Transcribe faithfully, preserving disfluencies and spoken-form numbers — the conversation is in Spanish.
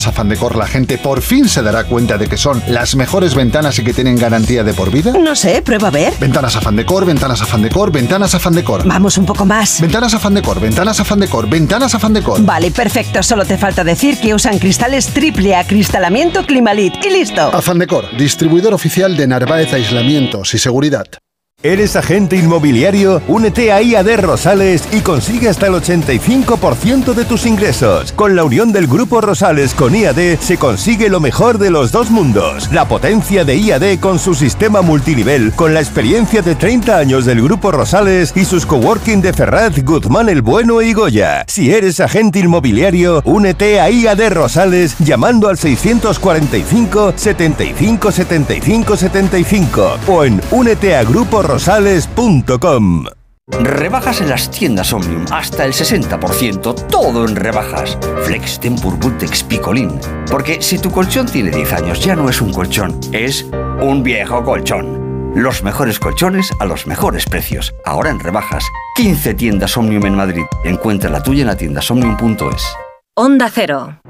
Afán Decor la gente por fin se dará cuenta de que son las mejores ventanas y que tienen garantía de por vida? No sé, prueba a ver. Ventanas Afán Decor, ventanas Afán Decor, ventanas Afán Decor. Vamos un poco más. Ventanas Afán Decor, ventanas Afán Decor, ventanas Afán Decor. Vale, perfecto. Solo te falta decir que usan cristales triple acristalamiento Climalit y listo. Afán Decor, distribuidor oficial de Narváez Aislamientos y Seguridad. ¿Eres agente inmobiliario? Únete a I A D Rosales y consigue hasta el ochenta y cinco por ciento de tus ingresos. Con la unión del Grupo Rosales con I A D se consigue lo mejor de los dos mundos. La potencia de I A D con su sistema multinivel, con la experiencia de treinta años del Grupo Rosales y sus coworking de Ferraz, Guzmán el Bueno y Goya. Si eres agente inmobiliario, únete a I A D Rosales llamando al seiscientos cuarenta y cinco, setenta y cinco, setenta y cinco, setenta y cinco o en únete a grupo rosales punto com. Rebajas en las tiendas Omnium, hasta el sesenta por ciento, todo en rebajas. Flex, Tempur, Bultex, Picolín. Porque si tu colchón tiene diez años, ya no es un colchón, es un viejo colchón. Los mejores colchones a los mejores precios. Ahora en rebajas. quince tiendas Omnium en Madrid. Encuentra la tuya en la tienda omnium punto es. Onda Cero.